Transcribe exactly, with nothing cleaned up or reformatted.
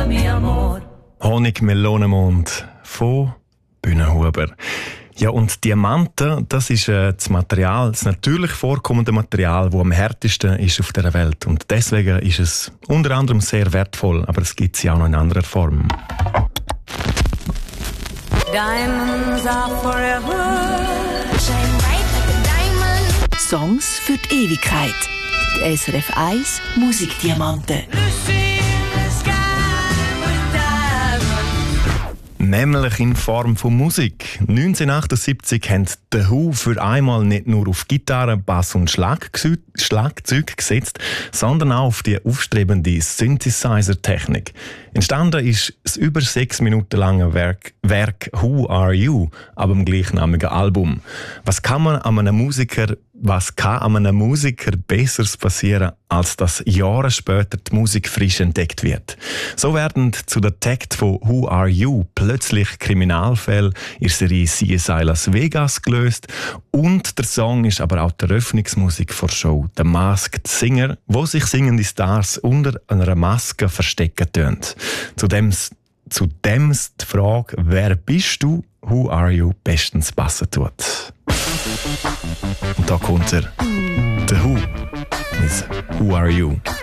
vida, mi amor. Honig-Melonenmond von Bühnenhuber. Ja, und Diamanten, das ist äh, das Material, das natürlich vorkommende Material, das am härtesten ist auf der Welt. Und deswegen ist es unter anderem sehr wertvoll, aber es gibt es ja auch noch in anderer Form. Diamonds are forever. Shine bright like a diamond. Songs für die Ewigkeit. Die S R F eins Musikdiamanten. Nämlich in Form von Musik. neunzehnhundertachtundsiebzig haben The Who für einmal nicht nur auf Gitarre, Bass und Schlagzeug, Schlagzeug gesetzt, sondern auch auf die aufstrebende Synthesizer-Technik. Entstanden ist das über sechs Minuten lange Werk, Werk Who Are You, aber im gleichnamigen Album. Was kann man an einem Musiker Was kann an einem Musiker Besseres passieren, als dass Jahre später die Musik frisch entdeckt wird? So werden zu der Takt von Who Are You plötzlich Kriminalfälle in der Serie C S I Las Vegas gelöst und der Song ist aber auch die Eröffnungsmusik der Show «The Masked Singer», wo sich singende Stars unter einer Maske verstecken tun. Zudem, zudem die Frage «Wer bist du?» «Who Are You» bestens passen tut. Und da kommt er. The Who mit Who Are You?